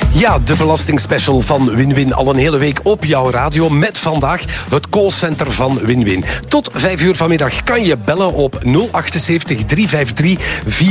Ja, de belastingspecial van Win-Win al een hele week op jouw radio. Met vandaag het callcenter van Win-Win. Tot 5 uur vanmiddag kan je bellen op 078 353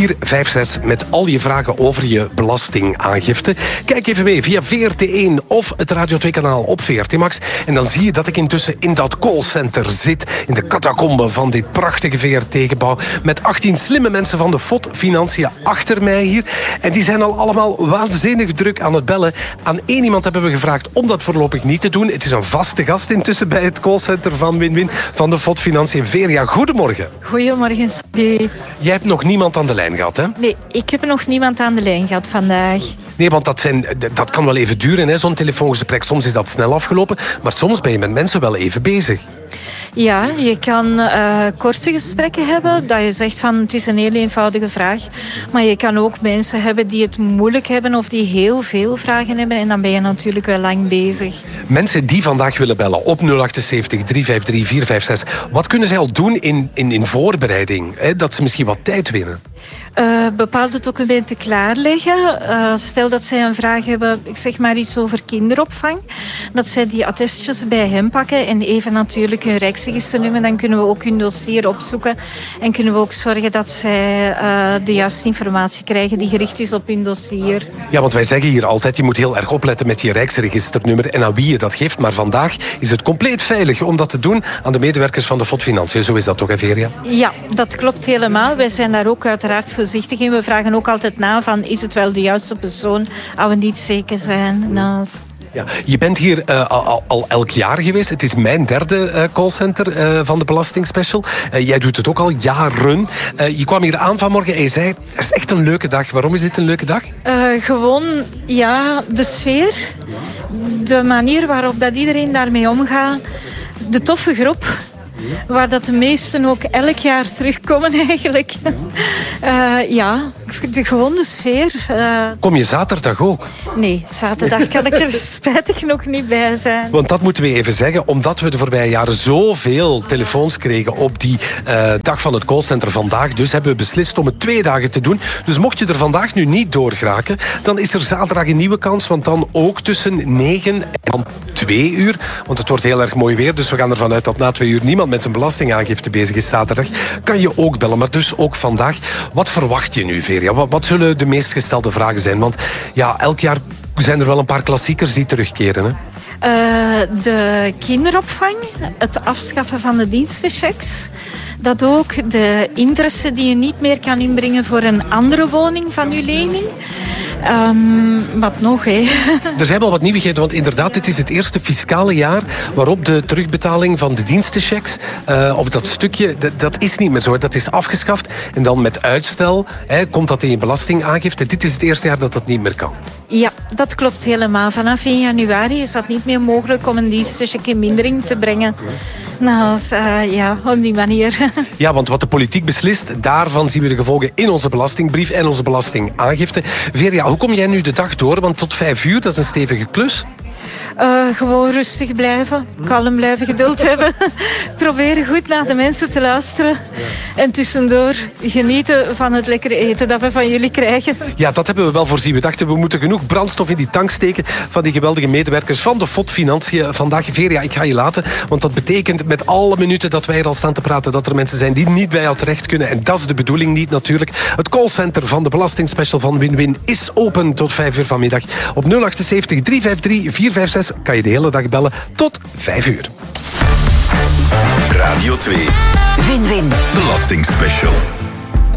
456 met al je vragen over je belastingaangifte. Kijk even mee via VRT1 of het Radio 2-kanaal op VRT Max. En dan zie je dat ik intussen in dat callcenter zit. In de catacombe van dit prachtige VRT-gebouw. Met 18 slimme mensen van de FOD Financiën achter mij hier. En die zijn al allemaal waanzinnig druk aan het bellen. Aan één iemand hebben we gevraagd om dat voorlopig niet te doen. Het is een vaste gast intussen bij het callcenter van Win-Win van de FOD Financiën. Veria, goedemorgen. Goedemorgen, Sophie. Jij hebt nog niemand aan de lijn gehad, hè? Nee, ik heb nog niemand aan de lijn gehad vandaag. Nee, want dat kan wel even duren, hè, zo'n telefoongesprek. Soms is dat snel afgelopen, maar soms ben je met mensen wel even bezig. Ja, je kan korte gesprekken hebben, dat je zegt van het is een heel eenvoudige vraag. Maar je kan ook mensen hebben die het moeilijk hebben of die heel veel vragen hebben. En dan ben je natuurlijk wel lang bezig. Mensen die vandaag willen bellen op 078 353 456. Wat kunnen zij al doen in voorbereiding? Hè, dat ze misschien wat tijd winnen? Bepaalde documenten klaarleggen. Stel dat zij een vraag hebben, ik zeg maar iets over kinderopvang. Dat zij die attestjes bij hen pakken en even natuurlijk hun rijksregisternummer. Dan kunnen we ook hun dossier opzoeken. En kunnen we ook zorgen dat zij de juiste informatie krijgen die gericht is op hun dossier. Ja, want wij zeggen hier altijd, je moet heel erg opletten met je rijksregisternummer en aan wie je dat geeft. Maar vandaag is het compleet veilig om dat te doen aan de medewerkers van de FOD Financiën. Zo is dat toch, Veria? Ja, dat klopt helemaal. Wij zijn daar ook uiteraard voorzichtig in. We vragen ook altijd na van, is het wel de juiste persoon als we niet zeker zijn. Ja, je bent hier al elk jaar geweest. Het is mijn derde callcenter van de Belastingspecial. Jij doet het ook al jaren. Je kwam hier aan vanmorgen en je zei, het is echt een leuke dag. Waarom is dit een leuke dag? Gewoon, ja, de sfeer. De manier waarop dat iedereen daarmee omgaat. De toffe groep. Waar dat de meesten ook elk jaar terugkomen eigenlijk. Ja, gewoon de sfeer. Kom je zaterdag ook? Nee, zaterdag kan ik er spijtig nog niet bij zijn. Want dat moeten we even zeggen. Omdat we de voorbije jaren zoveel telefoons kregen op die dag van het callcenter vandaag. Dus hebben we beslist om het 2 dagen te doen. Dus mocht je er vandaag nu niet doorgeraken, dan is er zaterdag een nieuwe kans. Want dan ook tussen 9 en 2 uur. Want het wordt heel erg mooi weer. Dus we gaan ervan uit dat na 2 uur niemand met zijn belastingaangifte bezig is zaterdag. Kan je ook bellen, maar dus ook vandaag. Wat verwacht je nu, Veria? Wat zullen de meest gestelde vragen zijn? Want ja, elk jaar zijn er wel een paar klassiekers die terugkeren, hè? De kinderopvang, het afschaffen van de dienstenchecks. Dat ook de interesse die je niet meer kan inbrengen voor een andere woning van je lening. Wat nog, hè? Er zijn wel wat nieuwigheden, want inderdaad, dit is het eerste fiscale jaar waarop de terugbetaling van de dienstenchecks, of dat stukje, dat is niet meer zo. Dat is afgeschaft en dan met uitstel komt dat in je belastingaangifte. Dit is het eerste jaar dat dat niet meer kan. Ja, dat klopt helemaal. Vanaf 1 januari is dat niet meer mogelijk om een dienstencheck in mindering te brengen. Nou, ja, op die manier. Ja, want wat de politiek beslist, daarvan zien we de gevolgen in onze belastingbrief en onze belastingaangifte. Veria, hoe kom jij nu de dag door? Want tot 5 uur, dat is een stevige klus. Gewoon rustig blijven, kalm blijven, geduld hebben. Proberen goed naar de mensen te luisteren. En tussendoor genieten van het lekkere eten dat we van jullie krijgen. Ja, dat hebben we wel voorzien. We dachten, we moeten genoeg brandstof in die tank steken van die geweldige medewerkers van de FOD Financiën vandaag. Veria, ik ga je laten, want dat betekent met alle minuten dat wij er al staan te praten, dat er mensen zijn die niet bij jou terecht kunnen. En dat is de bedoeling niet natuurlijk. Het callcenter van de Belastingspecial van Win-Win is open tot 5 uur vanmiddag. Op 078 353 456 kan je de hele dag bellen tot 5 uur. Radio 2. Win-Win. Belastingspecial.